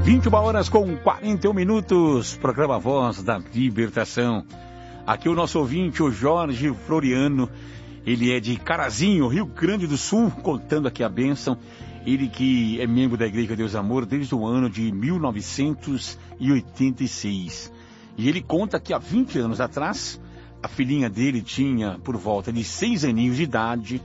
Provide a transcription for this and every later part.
21h41, programa Voz da Libertação. Aqui o nosso ouvinte, o Jorge Floriano, ele é de Carazinho, Rio Grande do Sul, contando aqui a bênção. Ele que é membro da Igreja Deus Amor desde o ano de 1986. E ele conta que há 20 anos atrás, a filhinha dele tinha por volta de 6 aninhos de idade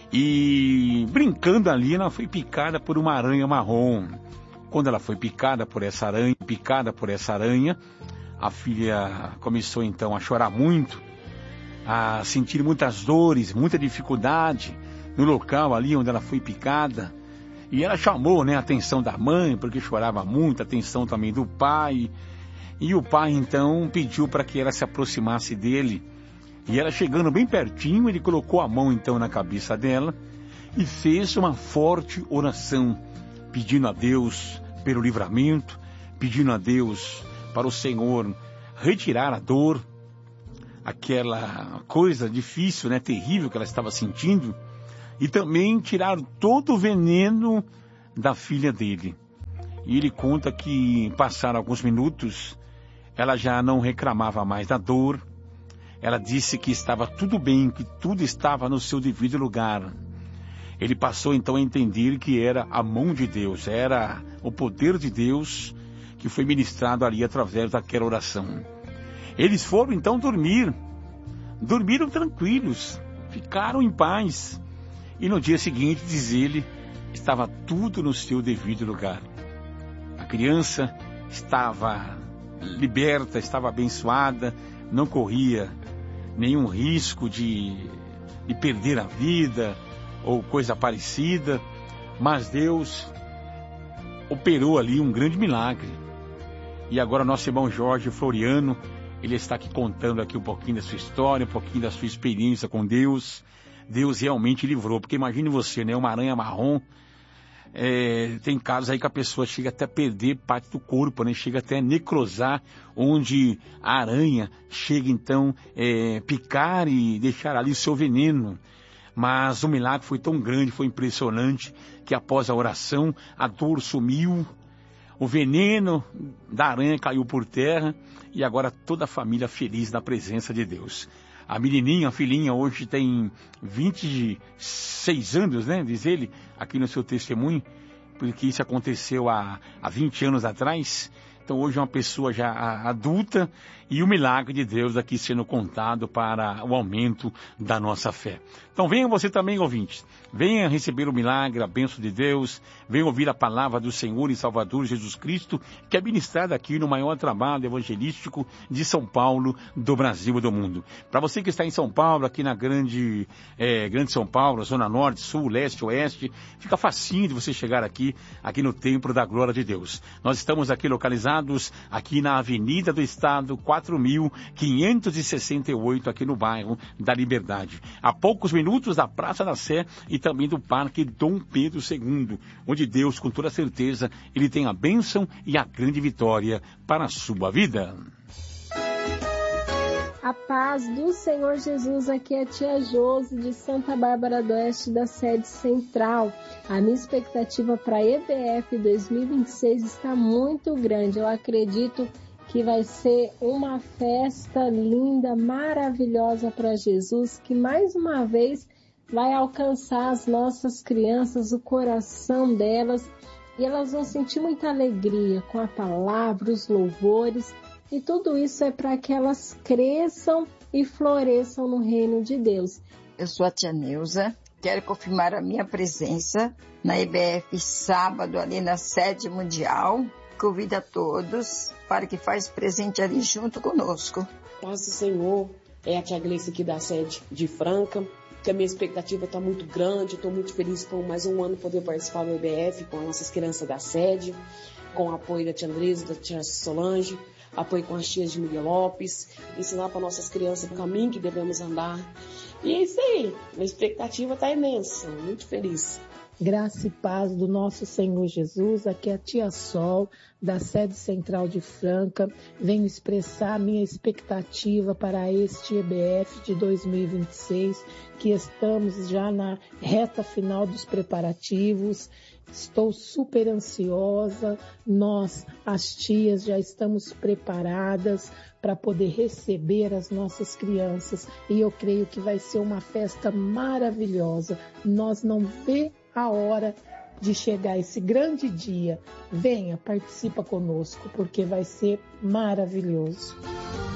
e brincando ali, ela foi picada por uma aranha marrom. Quando ela foi picada por essa aranha, a filha começou então a chorar muito, a sentir muitas dores, muita dificuldade no local ali onde ela foi picada. E ela chamou, a atenção da mãe, porque chorava muito, a atenção também do pai. E o pai então pediu para que ela se aproximasse dele. E ela chegando bem pertinho, ele colocou a mão então na cabeça dela e fez uma forte oração, pedindo a Deus pelo livramento, pedindo a Deus para o Senhor retirar a dor, aquela coisa difícil, terrível que ela estava sentindo, e também tirar todo o veneno da filha dele. E ele conta que passaram alguns minutos, ela já não reclamava mais da dor, ela disse que estava tudo bem, que tudo estava no seu devido lugar. Ele passou então a entender que era a mão de Deus, era o poder de Deus que foi ministrado ali através daquela oração. Eles foram então dormir, dormiram tranquilos, ficaram em paz. E no dia seguinte, diz ele, estava tudo no seu devido lugar. A criança estava liberta, estava abençoada, não corria nenhum risco de perder a vida ou coisa parecida, mas Deus operou ali um grande milagre. E agora nosso irmão Jorge Floriano, ele está aqui contando aqui um pouquinho da sua história, um pouquinho da sua experiência com Deus. Deus realmente livrou, porque imagine você, uma aranha marrom, tem casos aí que a pessoa chega até a perder parte do corpo, chega até a necrosar, onde a aranha chega então picar e deixar ali o seu veneno. Mas o milagre foi tão grande, foi impressionante, que após a oração, a dor sumiu, o veneno da aranha caiu por terra, e agora toda a família feliz na presença de Deus. A menininha, a filhinha, hoje tem 26 anos, diz ele, aqui no seu testemunho, porque isso aconteceu há 20 anos atrás. Então hoje é uma pessoa já adulta, e o milagre de Deus aqui sendo contado para o aumento da nossa fé. Então venha você também, ouvintes, venha receber o milagre, a bênção de Deus, venha ouvir a palavra do Senhor e Salvador Jesus Cristo, que é ministrada aqui no maior trabalho evangelístico de São Paulo, do Brasil e do mundo. Para você que está em São Paulo, aqui na grande São Paulo, Zona Norte, Sul, Leste, Oeste, fica facinho de você chegar aqui no Templo da Glória de Deus. Nós estamos aqui localizados aqui na Avenida do Estado, 4.568, aqui no bairro da Liberdade. A poucos minutos da Praça da Sé e também do Parque Dom Pedro II, onde Deus, com toda certeza, ele tem a bênção e a grande vitória para a sua vida. A paz do Senhor Jesus, aqui é a tia Josi de Santa Bárbara do Oeste, da sede central. A minha expectativa para a EBF 2026 está muito grande. Eu acredito que vai ser uma festa linda, maravilhosa para Jesus, que mais uma vez vai alcançar as nossas crianças, o coração delas, e elas vão sentir muita alegria com a palavra, os louvores, e tudo isso é para que elas cresçam e floresçam no reino de Deus. Eu sou a tia Neuza, quero confirmar a minha presença na EBF sábado ali na sede mundial. Convido a todos para que façam presente ali junto conosco. Paz do Senhor, é a tia Gleice aqui da sede de Franca, que a minha expectativa está muito grande, estou muito feliz por mais um ano poder participar do EBF com as nossas crianças da sede, com o apoio da tia Andresa, da tia Solange, apoio com as tias de Miguel Lopes, ensinar para nossas crianças o caminho que devemos andar. E é isso aí, minha expectativa está imensa, muito feliz. Graça e paz do nosso Senhor Jesus. Aqui é a Tia Sol, da sede central de Franca. Venho expressar a minha expectativa para este EBF de 2026, que estamos já na reta final dos preparativos. Estou super ansiosa. Nós, as tias, já estamos preparadas para poder receber as nossas crianças. E eu creio que vai ser uma festa maravilhosa. Nós não vemos a hora de chegar esse grande dia. Venha, participa conosco, porque vai ser maravilhoso.